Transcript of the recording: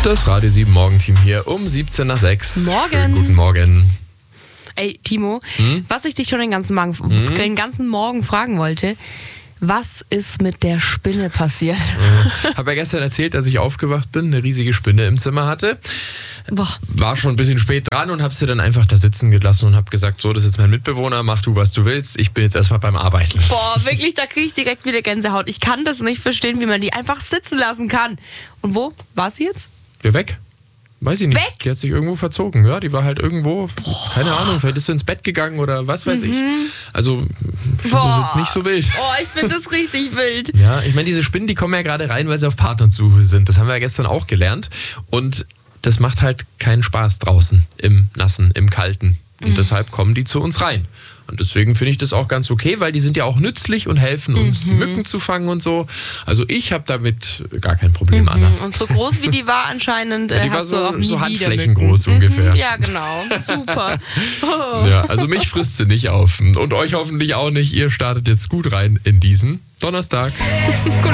Das Radio 7 Morgenteam hier um 17 nach 6. Morgen. Schönen guten Morgen. Ey, Timo, was ich dich schon den ganzen Morgen fragen wollte, was ist mit der Spinne passiert? Habe ja gestern erzählt, dass ich aufgewacht bin, eine riesige Spinne im Zimmer hatte. Boah. War schon ein bisschen spät dran und habe sie dann einfach da sitzen gelassen und habe gesagt, so, das ist jetzt mein Mitbewohner, mach du, was du willst. Ich bin jetzt erstmal beim Arbeiten. Boah, wirklich, da kriege ich direkt wieder Gänsehaut. Ich kann das nicht verstehen, wie man die einfach sitzen lassen kann. Und wo war sie jetzt? Wir weg? Weiß ich nicht. Weg? Die hat sich irgendwo verzogen, ja. Die war halt irgendwo, keine Ahnung, vielleicht ist sie ins Bett gegangen oder was weiß ich. Also, ich finde das jetzt nicht so wild. Oh, ich finde das richtig wild. Ja, ich meine, diese Spinnen, die kommen ja gerade rein, weil sie auf Partnersuche sind. Das haben wir ja gestern auch gelernt. Und das macht halt keinen Spaß draußen, im Nassen, im Kalten. Und deshalb kommen die zu uns rein. Und deswegen finde ich das auch ganz okay, weil die sind ja auch nützlich und helfen uns, die Mücken zu fangen und so. Also ich habe damit gar kein Problem, Anna. Und so groß wie die war anscheinend, Die war hast du auch nie so wieder Handflächen Mücken. groß ungefähr. Ja, genau. Super. Oh. Ja, also mich frisst sie nicht auf. Und euch hoffentlich auch nicht. Ihr startet jetzt gut rein in diesen Donnerstag.